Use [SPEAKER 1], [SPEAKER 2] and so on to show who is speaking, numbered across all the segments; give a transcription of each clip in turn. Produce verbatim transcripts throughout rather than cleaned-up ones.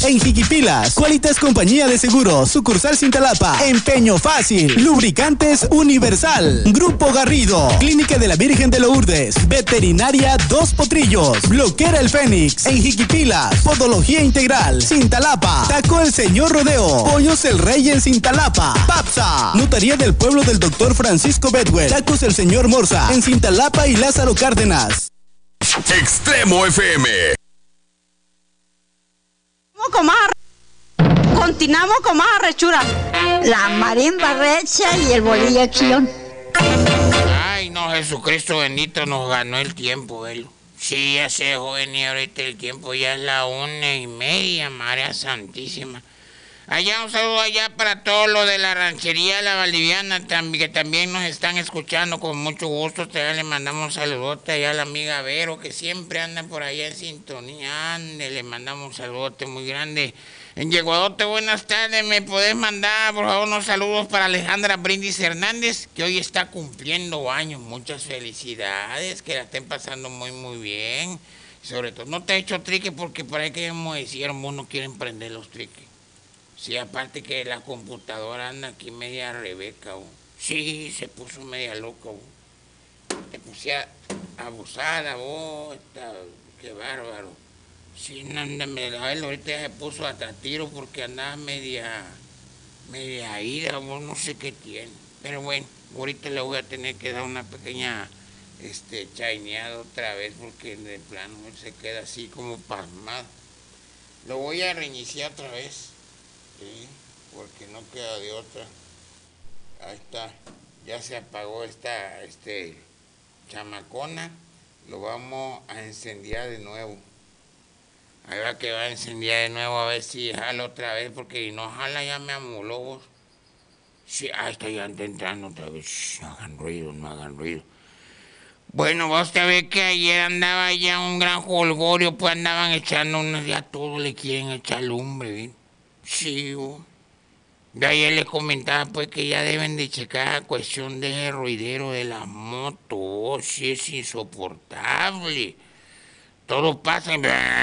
[SPEAKER 1] En Jiquipilas, Qualitas Compañía de Seguros, sucursal Cintalapa. Empeño Fácil, Lubricantes Universal, Grupo Garrido, Clínica de la Virgen de Lourdes, Veterinaria Dos Potrillos, Bloquera el Fénix. En Jiquipilas, Podología Integral, Cintalapa, Taco el Señor Rodeo, Pollos el Rey en Cintalapa, Papsa, Notaría del Pueblo del Doctor Francisco Bedwell, Tacos el Señor Morza, en Cintalapa y Lázaro Cárdenas.
[SPEAKER 2] Extremo F M.
[SPEAKER 3] Continuamos con más arrechura. La marimba recha y el bolillo acción.
[SPEAKER 4] Ay, no, Jesucristo bendito nos ganó el tiempo, él. Sí, ya sé, joven, y ahorita el tiempo ya es la una y media, María Santísima. Allá un saludo allá para todos los de la ranchería La Valdiviana, que también nos están escuchando con mucho gusto. También le mandamos un saludote allá a la amiga Vero, que siempre anda por allá en sintonía. Ande, le mandamos un saludote muy grande. En Yeguadote, buenas tardes. ¿Me podés mandar, por favor, unos saludos para Alejandra Brindis Hernández, que hoy está cumpliendo años? Muchas felicidades, que la estén pasando muy, muy bien. Sobre todo, no te he hecho trique porque por ahí que me decían, vos no quieren prender los triques. Sí, aparte que la computadora anda aquí media Rebeca, oh. Sí, se puso media loca, oh. Te puse a abusada, vos, oh, qué bárbaro. Sí, no, anda, me, a ver, ahorita ya se puso hasta tiro porque andaba media, media ida, vos, no sé qué tiene. Pero bueno, ahorita le voy a tener que dar una pequeña, este, chaineada otra vez porque de plano él se queda así como pasmado. Lo voy a reiniciar otra vez. Sí, porque no queda de otra. Ahí está, ya se apagó esta este, chamacona. Lo vamos a encender de nuevo. Ahí va que va a encender de nuevo a ver si jala otra vez, porque si no jala ya me amoló vos. Sí, ahí está, ya entrando otra vez. Shh, no hagan ruido, no hagan ruido. Bueno, vos te ves que ayer andaba ya un gran jolgorio, pues andaban echando unos, ya todos le quieren echar lumbre, ¿bien? Sí, oh. De ayer les comentaba pues que ya deben de checar la cuestión de ruidero de las motos. Oh, sí, es insoportable. Todo pasa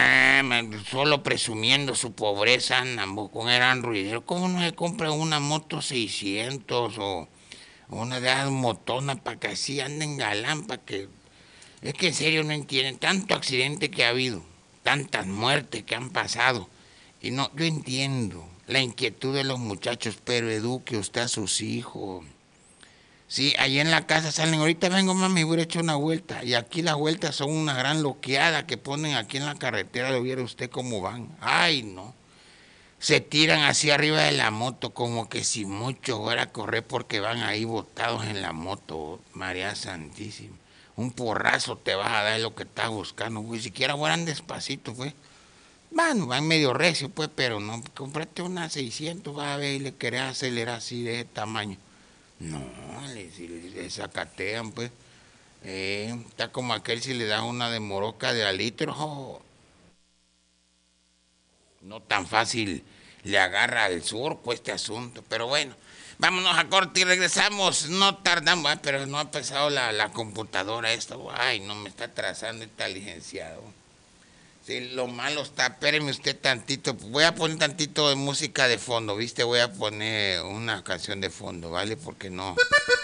[SPEAKER 4] solo presumiendo su pobreza, andan con eran ruidero. ¿Cómo no se compra una moto seiscientos o una de esas motonas para que así anden galán? Para que... Es que en serio no entienden tanto accidente que ha habido, tantas muertes que han pasado. Y no, yo entiendo la inquietud de los muchachos, pero eduque usted a sus hijos. Sí, allí en la casa salen, ahorita vengo mami, voy a echar una vuelta. Y aquí las vueltas son una gran loqueada que ponen aquí en la carretera, lo viera usted cómo van. Ay, no. Se tiran así arriba de la moto, como que si mucho fuera a correr porque van ahí botados en la moto, María Santísima. Un porrazo te vas a dar lo que estás buscando, güey. Siquiera fueran despacito, pues. Bueno, van medio recio, pues, pero no, comprate una seiscientos, vas a ver, y le querés acelerar así de ese tamaño. No, le, le, le sacatean, pues. Eh, está como aquel si le das una de moroca de a litro. Oh. No tan fácil le agarra al surco este asunto, pero bueno. Vámonos a corte y regresamos. No tardamos, pero no ha empezado la, la computadora esta. Ay, no me está trazando esta licenciado. Sí, lo malo está, espéreme usted tantito, voy a poner tantito de música de fondo, ¿viste? Voy a poner una canción de fondo, ¿vale? Porque no...